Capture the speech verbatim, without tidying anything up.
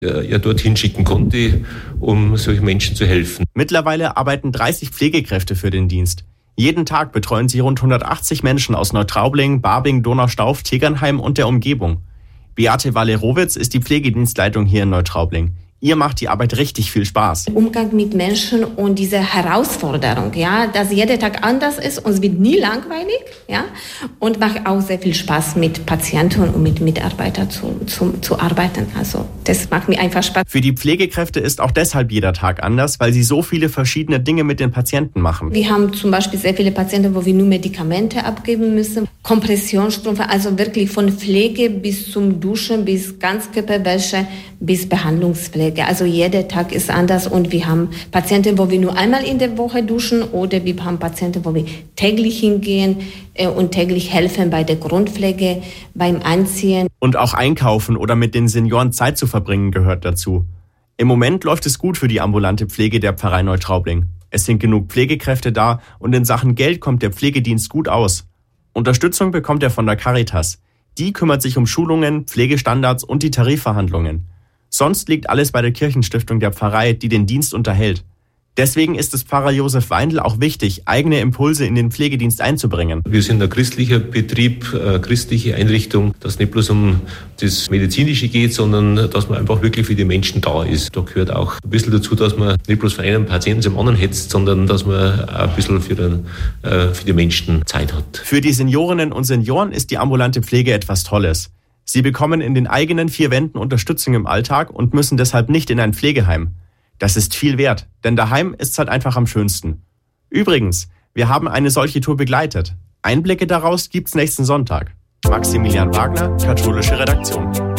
ja dorthin schicken konnte, um solchen Menschen zu helfen. Mittlerweile arbeiten dreißig Pflegekräfte für den Dienst. Jeden Tag betreuen sie rund hundertachtzig Menschen aus Neutraubling, Barbing, Donaustauf, Tegernheim und der Umgebung. Beate Wallerowitz ist die Pflegedienstleitung hier in Neutraubling. Ihr macht die Arbeit richtig viel Spaß. Umgang mit Menschen und diese Herausforderung, ja, dass jeder Tag anders ist und es wird nie langweilig, ja, und macht auch sehr viel Spaß, mit Patienten und mit Mitarbeitern zu, zu, zu arbeiten. Also das macht mir einfach Spaß. Für die Pflegekräfte ist auch deshalb jeder Tag anders, weil sie so viele verschiedene Dinge mit den Patienten machen. Wir haben zum Beispiel sehr viele Patienten, wo wir nur Medikamente abgeben müssen, Kompressionsstrümpfe, also wirklich von Pflege bis zum Duschen, bis Ganzkörperwäsche, bis Behandlungspflege. Also jeder Tag ist anders und wir haben Patienten, wo wir nur einmal in der Woche duschen oder wir haben Patienten, wo wir täglich hingehen und täglich helfen bei der Grundpflege, beim Anziehen. Und auch einkaufen oder mit den Senioren Zeit zu verbringen gehört dazu. Im Moment läuft es gut für die ambulante Pflege der Pfarrei Neutraubling. Es sind genug Pflegekräfte da und in Sachen Geld kommt der Pflegedienst gut aus. Unterstützung bekommt er von der Caritas. Die kümmert sich um Schulungen, Pflegestandards und die Tarifverhandlungen. Sonst liegt alles bei der Kirchenstiftung der Pfarrei, die den Dienst unterhält. Deswegen ist es Pfarrer Josef Weindl auch wichtig, eigene Impulse in den Pflegedienst einzubringen. Wir sind ein christlicher Betrieb, eine christliche Einrichtung, dass nicht bloß um das Medizinische geht, sondern dass man einfach wirklich für die Menschen da ist. Da gehört auch ein bisschen dazu, dass man nicht bloß von einem Patienten zum anderen hetzt, sondern dass man auch ein bisschen für, den, für die Menschen Zeit hat. Für die Seniorinnen und Senioren ist die ambulante Pflege etwas Tolles. Sie bekommen in den eigenen vier Wänden Unterstützung im Alltag und müssen deshalb nicht in ein Pflegeheim. Das ist viel wert, denn daheim ist's halt einfach am schönsten. Übrigens, wir haben eine solche Tour begleitet. Einblicke daraus gibt's nächsten Sonntag. Maximilian Wagner, Katholische Redaktion.